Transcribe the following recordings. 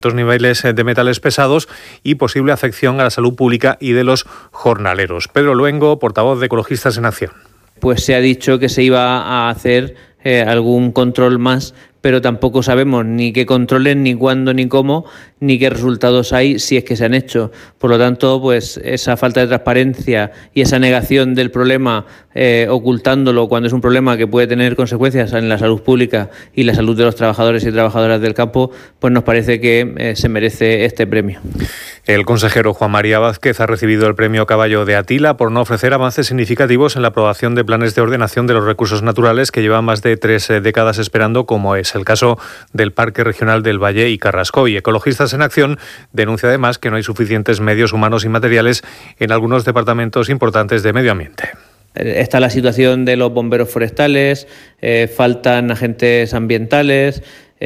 niveles de metales pesados y posible afección a la salud pública y de los jornaleros. Pedro Luengo, portavoz de Ecologistas en Acción. Pues se ha dicho que se iba a hacer algún control más, pero tampoco sabemos ni qué controles, ni cuándo, ni cómo, ni qué resultados hay, si es que se han hecho. Por lo tanto, pues esa falta de transparencia y esa negación del problema, ocultándolo cuando es un problema que puede tener consecuencias en la salud pública y la salud de los trabajadores y trabajadoras del campo, pues nos parece que se merece este premio. El consejero Juan María Vázquez ha recibido el premio Caballo de Atila por no ofrecer avances significativos en la aprobación de planes de ordenación de los recursos naturales que llevan más de 3 décadas esperando, como es el caso del Parque Regional del Valle y Carrascoy. Ecologistas en Acción denuncia además que no hay suficientes medios humanos y materiales en algunos departamentos importantes de medio ambiente. Está la situación de los bomberos forestales, faltan agentes ambientales,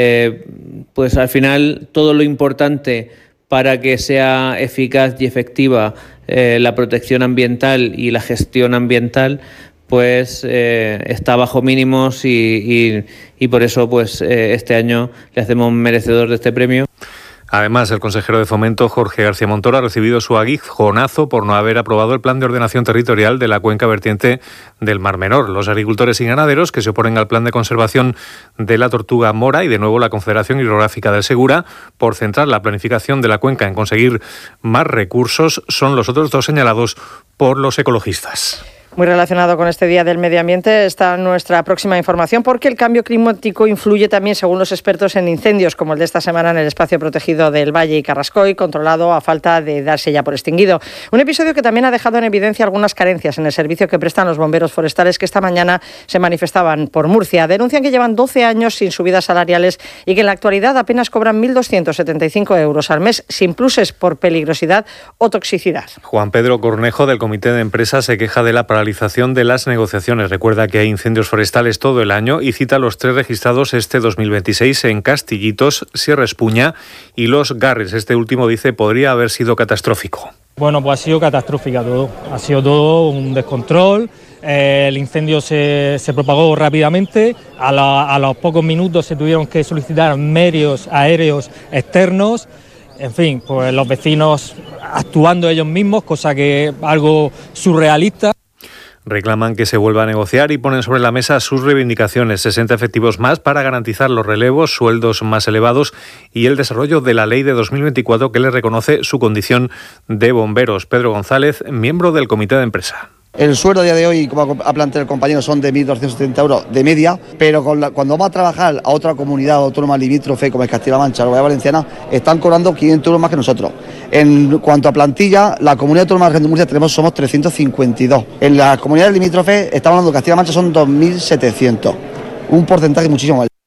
pues al final todo lo importante para que sea eficaz y efectiva la protección ambiental y la gestión ambiental, pues está bajo mínimos y por eso pues este año le hacemos merecedor de este premio. Además, el consejero de Fomento, Jorge García Montoro, ha recibido su aguijonazo por no haber aprobado el plan de ordenación territorial de la cuenca vertiente del Mar Menor. Los agricultores y ganaderos que se oponen al plan de conservación de la tortuga mora y de nuevo la Confederación Hidrográfica del Segura por centrar la planificación de la cuenca en conseguir más recursos son los otros dos señalados por los ecologistas. Muy relacionado con este Día del Medio Ambiente está nuestra próxima información, porque el cambio climático influye también, según los expertos, en incendios como el de esta semana en el espacio protegido del Valle y Carrascoy, controlado a falta de darse ya por extinguido. Un episodio que también ha dejado en evidencia algunas carencias en el servicio que prestan los bomberos forestales, que esta mañana se manifestaban por Murcia. Denuncian que llevan 12 años sin subidas salariales y que en la actualidad apenas cobran 1.275 euros al mes, sin pluses por peligrosidad o toxicidad. Juan Pedro Cornejo, del Comité de Empresa, se queja de la paralización de las negociaciones. Recuerda que hay incendios forestales todo el año y cita los 3 registrados este 2026 en Castillitos, Sierra Espuña y Los Garres. Este último, dice, podría haber sido catastrófico. Bueno, pues ha sido catastrófica todo. Ha sido todo un descontrol. El incendio se propagó rápidamente. A los pocos minutos se tuvieron que solicitar medios aéreos externos. En fin, pues los vecinos actuando ellos mismos, cosa que es algo surrealista. Reclaman que se vuelva a negociar y ponen sobre la mesa sus reivindicaciones: 60 efectivos más para garantizar los relevos, sueldos más elevados y el desarrollo de la ley de 2024 que les reconoce su condición de bomberos. Pedro González, miembro del Comité de Empresa. El sueldo a día de hoy, como ha planteado el compañero, son de 1.270 euros de media, pero cuando va a trabajar a otra comunidad autónoma limítrofe, como es Castilla-La Mancha o la Comunidad Valenciana, están cobrando 500 euros más que nosotros. En cuanto a plantilla, la comunidad autónoma de Murcia somos 352. En las comunidades limítrofes, estamos hablando de Castilla-La Mancha, son 2.700. Un porcentaje muchísimo mayor.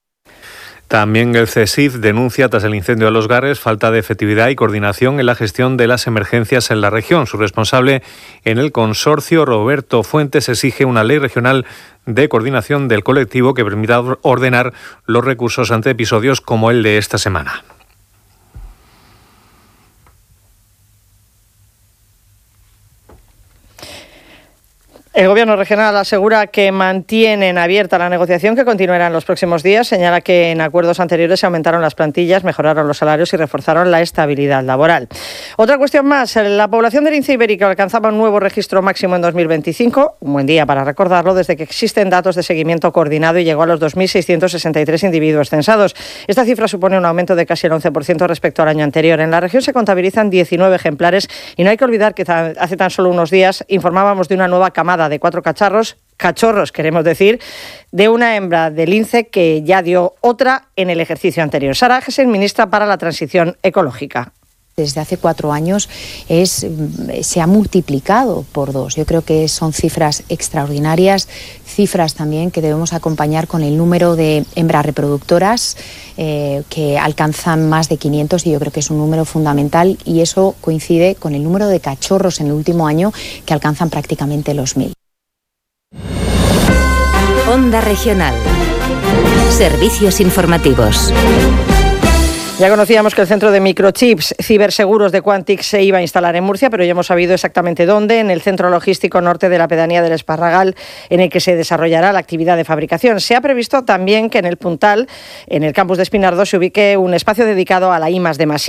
También el CSIC denuncia, tras el incendio de Los Garres, falta de efectividad y coordinación en la gestión de las emergencias en la región. Su responsable en el consorcio, Roberto Fuentes, exige una ley regional de coordinación del colectivo que permita ordenar los recursos ante episodios como el de esta semana. El Gobierno regional asegura que mantienen abierta la negociación, que continuará en los próximos días. Señala que en acuerdos anteriores se aumentaron las plantillas, mejoraron los salarios y reforzaron la estabilidad laboral. Otra cuestión más: la población del lince ibérico alcanzaba un nuevo registro máximo en 2025, un buen día para recordarlo, desde que existen datos de seguimiento coordinado, y llegó a los 2.663 individuos censados. Esta cifra supone un aumento de casi el 11% respecto al año anterior. En la región se contabilizan 19 ejemplares y no hay que olvidar que hace tan solo unos días informábamos de una nueva camada de 4 cachorros, queremos decir, de una hembra de lince que ya dio otra en el ejercicio anterior. Sara Gesen, ministra para la Transición Ecológica. Desde hace 4 años se ha multiplicado por 2. Yo creo que son cifras extraordinarias, cifras también que debemos acompañar con el número de hembras reproductoras que alcanzan más de 500, y yo creo que es un número fundamental, y eso coincide con el número de cachorros en el último año que alcanzan prácticamente los 1.000. Onda Regional. Servicios informativos. Ya conocíamos que el centro de microchips ciberseguros de Quantix se iba a instalar en Murcia, pero ya hemos sabido exactamente dónde, en el centro logístico norte de la pedanía del Esparragal, en el que se desarrollará la actividad de fabricación. Se ha previsto también que en el Puntal, en el campus de Espinardo, se ubique un espacio dedicado a la I+D+I.